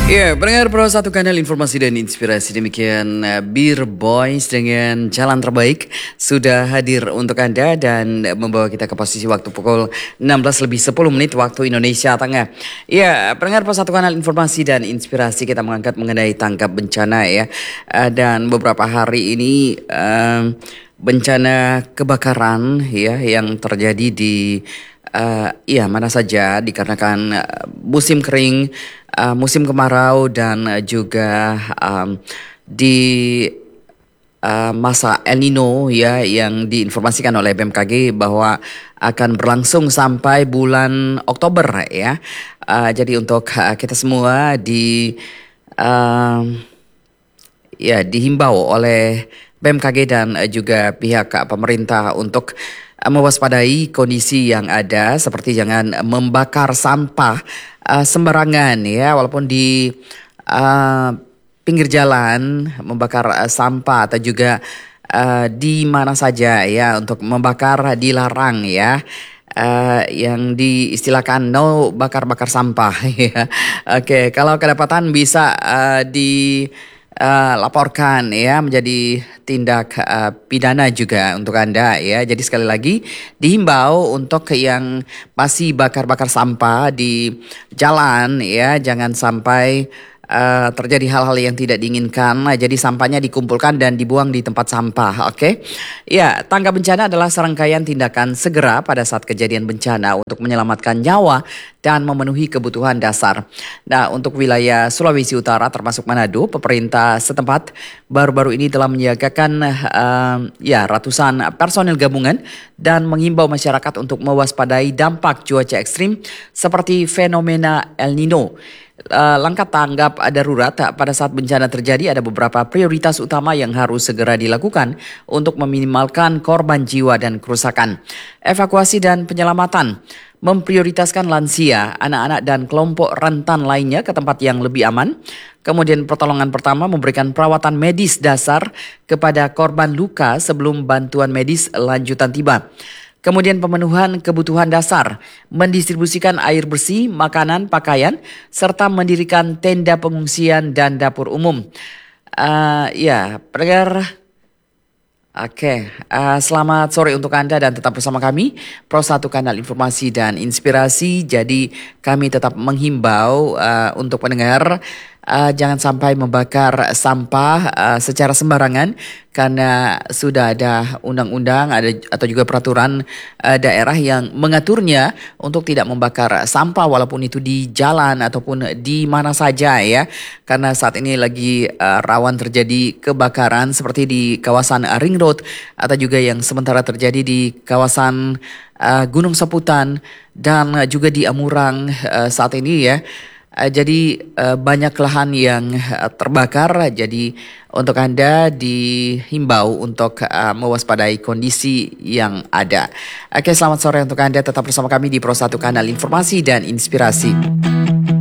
Ya, pendengar Pro Satu Kanal Informasi dan Inspirasi, demikian Beer Boys dengan Jalan Terbaik sudah hadir untuk Anda dan membawa kita ke posisi waktu pukul 16:10 waktu Indonesia Tengah. Ya, pendengar Pro Satu Kanal Informasi dan Inspirasi, kita mengangkat mengenai tanggap bencana ya. Dan beberapa hari ini bencana kebakaran ya yang terjadi di mana saja dikarenakan musim kering, musim kemarau dan juga di masa El Nino ya yang diinformasikan oleh BMKG bahwa akan berlangsung sampai bulan Oktober ya. Jadi untuk kita semua dihimbau oleh BMKG dan juga pihak pemerintah untuk mewaspadai kondisi yang ada, seperti jangan membakar sampah sembarangan ya, walaupun di pinggir jalan membakar sampah atau juga di mana saja ya, untuk membakar dilarang ya. Yang diistilahkan no bakar-bakar sampah ya. Oke, kalau kedapatan bisa laporkan ya, menjadi tindak pidana juga untuk Anda ya. Jadi sekali lagi dihimbau untuk yang masih bakar-bakar sampah di jalan ya, jangan sampai terjadi hal-hal yang tidak diinginkan. Jadi sampahnya dikumpulkan dan dibuang di tempat sampah. Oke. Ya, tanggap bencana adalah serangkaian tindakan segera pada saat kejadian bencana untuk menyelamatkan nyawa dan memenuhi kebutuhan dasar. Nah, untuk wilayah Sulawesi Utara termasuk Manado, pemerintah setempat baru-baru ini telah menyiagakan ratusan personil gabungan dan menghimbau masyarakat untuk mewaspadai dampak cuaca ekstrim seperti fenomena El Nino. Langkah tanggap darurat pada saat bencana terjadi, ada beberapa prioritas utama yang harus segera dilakukan untuk meminimalkan korban jiwa dan kerusakan. Evakuasi dan penyelamatan, memprioritaskan lansia, anak-anak dan kelompok rentan lainnya ke tempat yang lebih aman. Kemudian pertolongan pertama, memberikan perawatan medis dasar kepada korban luka sebelum bantuan medis lanjutan tiba. Kemudian pemenuhan kebutuhan dasar, mendistribusikan air bersih, makanan, pakaian, serta mendirikan tenda pengungsian dan dapur umum. Pendengar. Oke, selamat sore untuk Anda dan tetap bersama kami, Pro Satu Kanal Informasi dan Inspirasi. Jadi kami tetap menghimbau untuk pendengar, jangan sampai membakar sampah secara sembarangan, karena sudah ada undang-undang atau juga peraturan daerah yang mengaturnya untuk tidak membakar sampah walaupun itu di jalan ataupun di mana saja ya. Karena saat ini lagi rawan terjadi kebakaran seperti di kawasan Ring Road atau juga yang sementara terjadi di kawasan Gunung Saputan dan juga di Amurang saat ini ya. Jadi banyak lahan yang terbakar. Jadi untuk Anda dihimbau untuk mewaspadai kondisi yang ada. Oke, selamat sore untuk Anda, tetap bersama kami di Pro Satu Kanal Informasi dan Inspirasi.